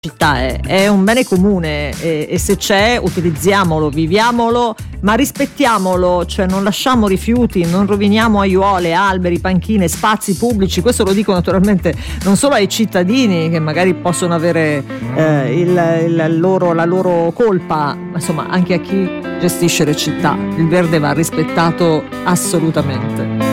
città è un bene comune e se c'è utilizziamolo, viviamolo, ma rispettiamolo, cioè non lasciamo rifiuti, non roviniamo aiuole, alberi, panchine, spazi pubblici. Questo lo dico naturalmente non solo ai cittadini che magari possono avere la loro colpa, ma insomma anche a chi gestisce le città. Il verde va rispettato assolutamente.